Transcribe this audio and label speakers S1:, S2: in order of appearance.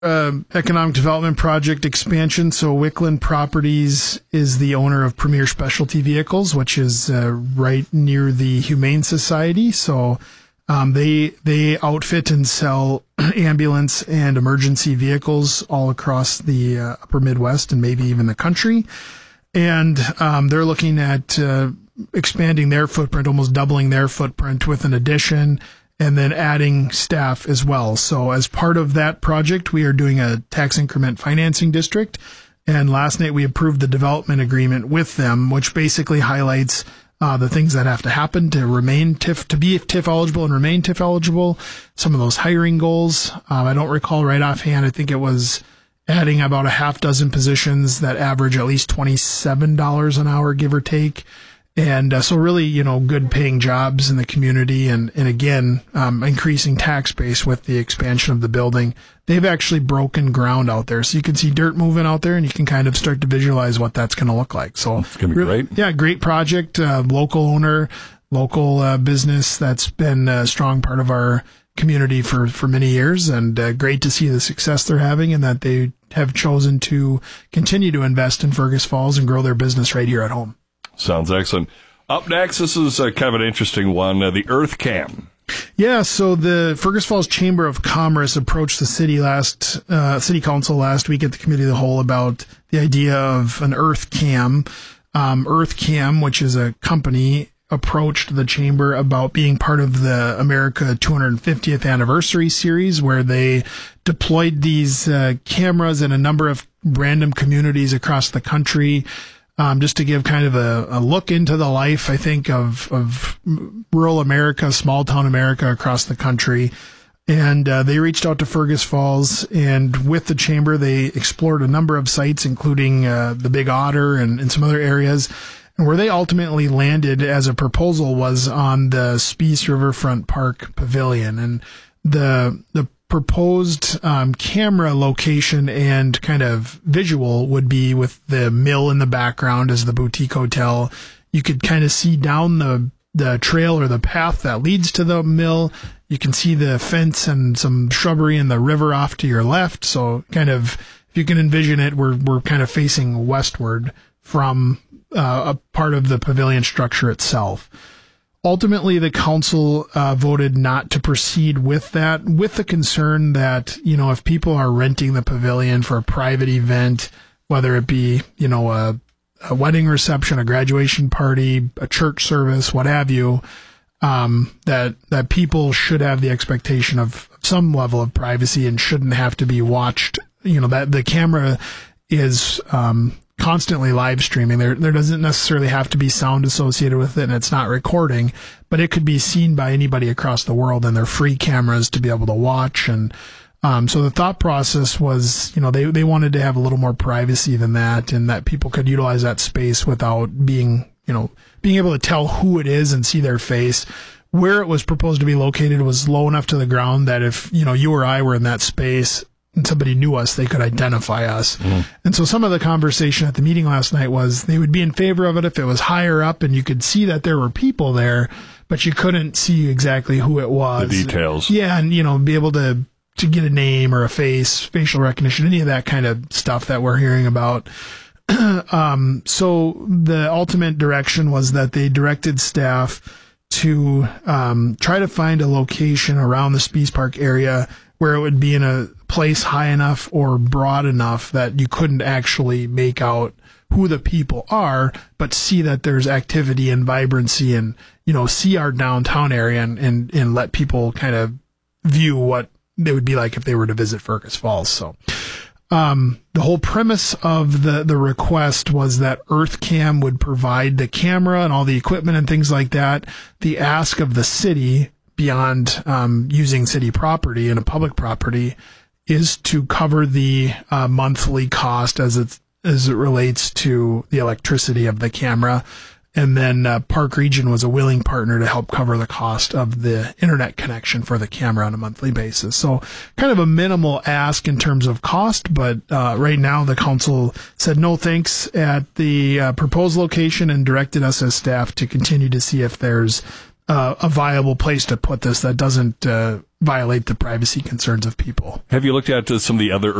S1: economic development project expansion. So Wickland Properties is the owner of Premier Specialty Vehicles, which is right near the Humane Society. So they outfit and sell ambulance and emergency vehicles all across the upper Midwest and maybe even the country. And they're looking at expanding their footprint, almost doubling their footprint with an addition, and then adding staff as well. So as part of that project, we are doing a tax increment financing district. And last night we approved the development agreement with them, which basically highlights the things that have to happen to remain TIF, to be TIF eligible and remain TIF eligible. Some of those hiring goals. I don't recall right offhand. I think it was adding about a half dozen positions that average at least $27 an hour, give or take. And so really, good paying jobs in the community and again, increasing tax base with the expansion of the building. They've actually broken ground out there. So you can see dirt moving out there and you can kind of start to visualize what that's going to look like. So
S2: it's going to be great.
S1: Yeah, great project. Local owner, local business that's been a strong part of our community for many years, and great to see the success they're having and that they have chosen to continue to invest in Fergus Falls and grow their business right here at home.
S2: Sounds excellent. Up next, this is kind of an interesting one, the Earth Cam.
S1: Yeah, so the Fergus Falls Chamber of Commerce approached the city council last week at the Committee of the Whole about the idea of an Earth Cam. Earth Cam, which is a company, approached the chamber about being part of the America 250th anniversary series, where they deployed these cameras in a number of random communities across the country. Just to give kind of a look into the life, I think, of rural America, small town America across the country. And they reached out to Fergus Falls, and with the chamber, they explored a number of sites, including the Big Otter and some other areas. And where they ultimately landed as a proposal was on the Speece Riverfront Park Pavilion. And the proposed camera location and kind of visual would be with the mill in the background as the boutique hotel. You could kind of see down the trail or the path that leads to the mill. You can see the fence and some shrubbery in the river off to your left. So kind of, if you can envision it, we're kind of facing westward from a part of the pavilion structure itself. Ultimately, the council voted not to proceed with that, with the concern that, if people are renting the pavilion for a private event, whether it be, a wedding reception, a graduation party, a church service, what have you, that people should have the expectation of some level of privacy and shouldn't have to be watched. That the camera is constantly live streaming. There doesn't necessarily have to be sound associated with it, and it's not recording, but it could be seen by anybody across the world, and they're free cameras to be able to watch. And so the thought process was, they wanted to have a little more privacy than that, and that people could utilize that space without being able to tell who it is and see their face. Where it was proposed to be located was low enough to the ground that if, you or I were in that space and somebody knew us, they could identify us. Mm. And so some of the conversation at the meeting last night was they would be in favor of it if it was higher up and you could see that there were people there, but you couldn't see exactly who it was.
S2: The details.
S1: Yeah, and, be able to get a name or a face, facial recognition, any of that kind of stuff that we're hearing about. So the ultimate direction was that they directed staff to try to find a location around the Speece Park area where it would be in a place high enough or broad enough that you couldn't actually make out who the people are, but see that there's activity and vibrancy and, see our downtown area and let people kind of view what it would be like if they were to visit Fergus Falls. So the whole premise of the request was that EarthCam would provide the camera and all the equipment and things like that. The ask of the city, beyond using city property and a public property, is to cover the monthly cost as it relates to the electricity of the camera. And then Park Region was a willing partner to help cover the cost of the internet connection for the camera on a monthly basis. So kind of a minimal ask in terms of cost, but right now the council said no thanks at the proposed location and directed us as staff to continue to see if there's a viable place to put this that doesn't violate the privacy concerns of people.
S2: Have you looked at some of the other